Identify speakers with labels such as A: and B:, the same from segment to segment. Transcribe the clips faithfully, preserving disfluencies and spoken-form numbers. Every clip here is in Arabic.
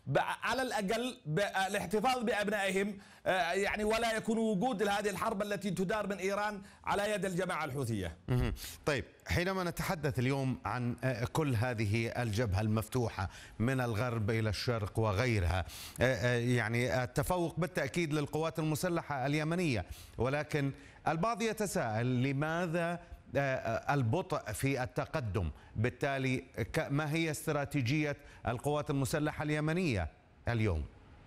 A: على الأقل الاحتفاظ بأبنائهم، يعني ولا يكون وجود لهذه الحرب التي تدار من إيران على يد الجماعة الحوثية.
B: طيب، حينما نتحدث اليوم عن كل هذه الجبهة المفتوحة من الغرب إلى الشرق وغيرها، يعني التفوق بالتأكيد للقوات المسلحة اليمنية، ولكن البعض يتساءل لماذا البطء في التقدم؟ بالتالي ما هي استراتيجية القوات المسلحة اليمنية اليوم؟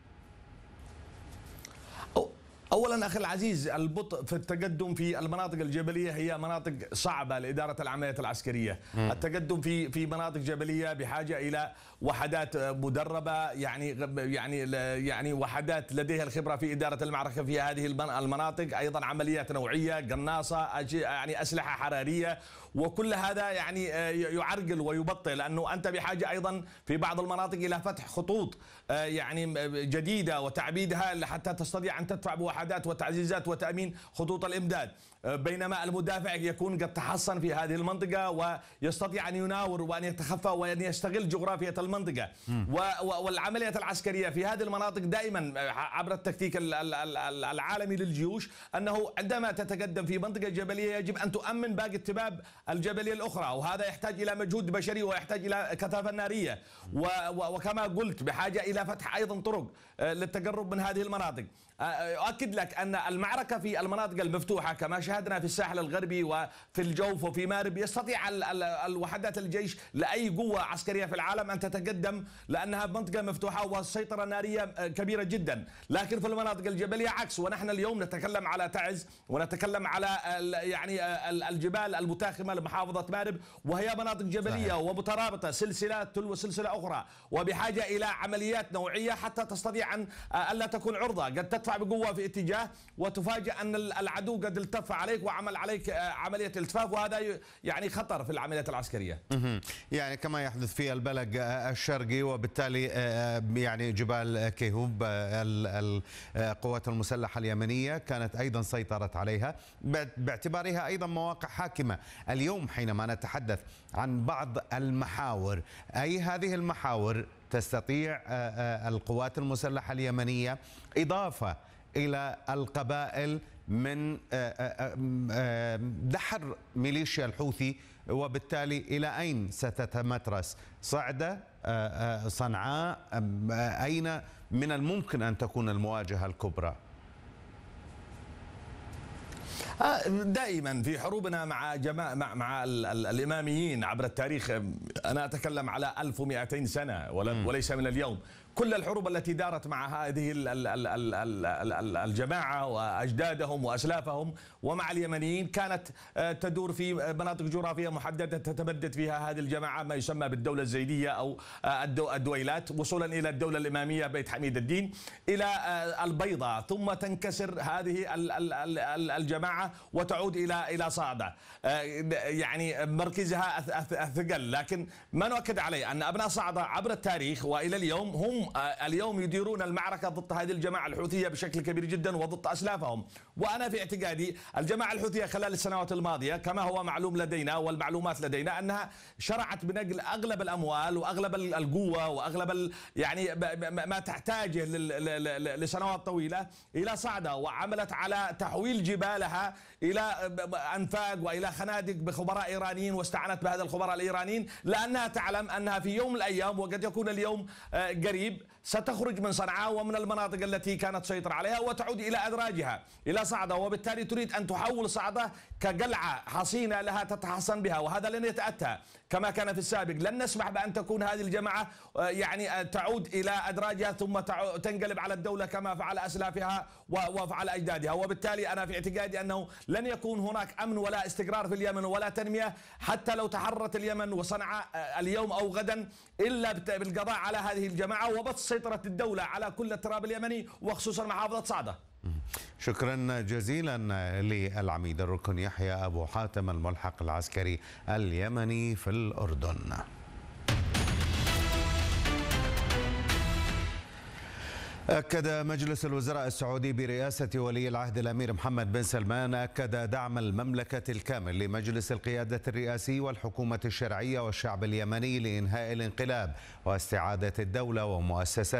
A: أولا أخي العزيز، البطء في التقدم في المناطق الجبلية هي مناطق صعبة لإدارة العمليات العسكرية. م. التقدم في في مناطق جبلية بحاجة إلى وحدات مدربة، يعني يعني يعني وحدات لديها الخبرة في إدارة المعركة في هذه المناطق، أيضا عمليات نوعية، قناصة، يعني أسلحة حرارية، وكل هذا يعني يعرقل ويبطئ، لأنه أنت بحاجة أيضا في بعض المناطق إلى فتح خطوط يعني جديدة وتعبيدها حتى تستطيع أن تدفع بوحدات وتعزيزات وتأمين خطوط الإمداد، بينما المدافع يكون قد تحصن في هذه المنطقة ويستطيع أن يناور وأن يتخفى وأن يستغل جغرافية المنطقة. والعمليات العسكرية في هذه المناطق دائما عبر التكتيك العالمي للجيوش أنه عندما تتقدم في منطقة جبلية يجب أن تؤمن باقي التباب الجبلية الأخرى، وهذا يحتاج إلى مجهود بشري ويحتاج إلى كثافة نارية، وكما قلت بحاجة إلى فتح أيضا طرق للتقرب من هذه المناطق. أؤكد لك أن المعركة في المناطق المفتوحة كما شاهدنا في الساحل الغربي وفي الجوف وفي مارب يستطيع الوحدات الجيش لأي قوة عسكرية في العالم أن تتقدم، لأنها منطقة مفتوحة والسيطرة النارية كبيرة جدا. لكن في المناطق الجبلية عكس، ونحن اليوم نتكلم على تعز ونتكلم على يعني الجبال المتاخمة لمحافظة مارب، وهي مناطق جبلية ومترابطة سلسلة تلو سلسلة أخرى، وبحاجة إلى عمليات نوعية حتى تستطيع أن ألا تكون عرضة، قد تدفع بقوة في اتجاه وتفاجأ أن العدو قد التف عليك وعمل عليك عملية التفاف، وهذا يعني خطر في العمليات العسكرية.
B: يعني كما يحدث في البلق الشرقي، وبالتالي يعني جبال كيهوب القوات المسلحة اليمنية كانت أيضا سيطرت عليها باعتبارها أيضا مواقع حاكمة. اليوم حينما نتحدث عن بعض المحاور، أي هذه المحاور تستطيع القوات المسلحة اليمنية إضافة إلى القبائل من دحر ميليشيا الحوثي، وبالتالي إلى أين ستتمترس؟ صعدة، صنعاء، أين من الممكن أن تكون المواجهة الكبرى؟
A: دائما في حروبنا مع جماعة مع, مع الإماميين عبر التاريخ، أنا أتكلم على ألف ومئتين سنة وليس من اليوم، كل الحروب التي دارت مع هذه الجماعة وأجدادهم وأسلافهم ومع اليمنيين كانت تدور في مناطق جغرافية محددة تتمدد فيها هذه الجماعة ما يسمى بالدولة الزيدية أو الدويلات، وصولا إلى الدولة الإمامية بيت حميد الدين إلى البيضاء، ثم تنكسر هذه الجماعة وتعود إلى إلى صعدة، يعني مركزها الثقل. لكن ما نؤكد عليه أن أبناء صعدة عبر التاريخ وإلى اليوم هم اليوم يديرون المعركة ضد هذه الجماعة الحوثية بشكل كبير جدا وضد أسلافهم. وأنا في اعتقادي الجماعة الحوثية خلال السنوات الماضية كما هو معلوم لدينا والمعلومات لدينا أنها شرعت بنقل أغلب الأموال وأغلب القوة وأغلب يعني ما تحتاجه لسنوات طويلة إلى صعدة، وعملت على تحويل جبالها إلى أنفاق وإلى خنادق بخبراء إيرانيين، واستعنت بهذا الخبراء الإيرانيين لأنها تعلم أنها في يوم من الأيام وقد يكون اليوم قريب ستخرج من صنعاء ومن المناطق التي كانت تسيطر عليها وتعود إلى أدراجها إلى صعدة، وبالتالي تريد أن تحول صعدة كقلعة حصينة لها تتحصن بها، وهذا لن يتأتى كما كان في السابق. لن نسمح بأن تكون هذه الجماعة يعني تعود إلى أدراجها ثم تنقلب على الدولة كما فعل أسلافها وفعل أجدادها. وبالتالي أنا في اعتقادي أنه لن يكون هناك أمن ولا استقرار في اليمن ولا تنمية حتى لو تحررت اليمن وصنعاء اليوم أو غدا إلا بالقضاء على هذه الجماعة وبسط سيطرة الدولة على كل التراب اليمني وخصوصا محافظة صعدة.
B: شكرا جزيلا للعميد الركن يحيى أبو حاتم الملحق العسكري اليمني في الأردن. أكد مجلس الوزراء السعودي برئاسة ولي العهد الأمير محمد بن سلمان أكد دعم المملكة الكامل لمجلس القيادة الرئاسي والحكومة الشرعية والشعب اليمني لإنهاء الانقلاب واستعادة الدولة ومؤسسات